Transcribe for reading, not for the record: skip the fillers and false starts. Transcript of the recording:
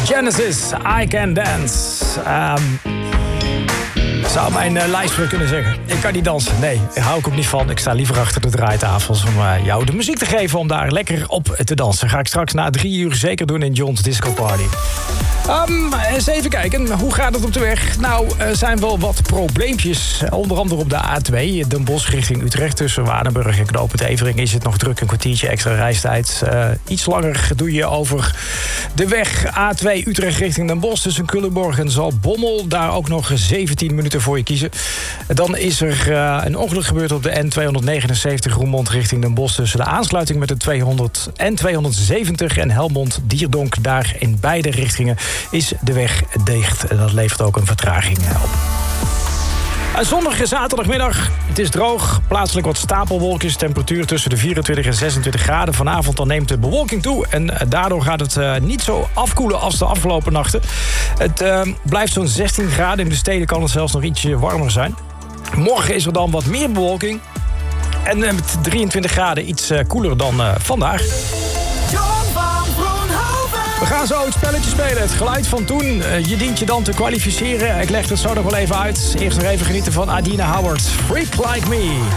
Genesis, I Can Dance. Zou mijn lijst kunnen zeggen. Ik kan niet dansen. Nee, daar hou ik ook niet van. Ik sta liever achter de draaitafels om jou de muziek te geven om daar lekker op te dansen. Ga ik straks na 3 uur zeker doen in John's Disco Party. Eens even kijken, hoe gaat het op de weg? Nou, er zijn wel wat probleempjes. Onder andere op de A2, Den Bosch richting Utrecht. Tussen Waardenburg en Knooppunt Evering is het nog druk. Een kwartiertje extra reistijd. Iets langer doe je over de weg A2 Utrecht richting Den Bosch. Tussen Culemborg en Zaltbommel. Daar ook nog 17 minuten voor je kiezen. Dan is er een ongeluk gebeurd op de N279 Roermond richting Den Bosch. Tussen de aansluiting met de 200 en 270 en Helmond-Dierdonk. Daar in beide richtingen is de weg dicht. En dat levert ook een vertraging op. Een zonnige zaterdagmiddag. Het is droog. Plaatselijk wat stapelwolkjes. Temperatuur tussen de 24 en 26 graden. Vanavond dan neemt de bewolking toe. En daardoor gaat het niet zo afkoelen als de afgelopen nachten. Het blijft zo'n 16 graden. In de steden kan het zelfs nog ietsje warmer zijn. Morgen is er dan wat meer bewolking. En met 23 graden iets koeler dan vandaag. We gaan zo het spelletje spelen. Het geluid van toen. Je dient je dan te kwalificeren. Ik leg het zo nog wel even uit. Eerst nog even genieten van Adina Howard. Freak Like Me.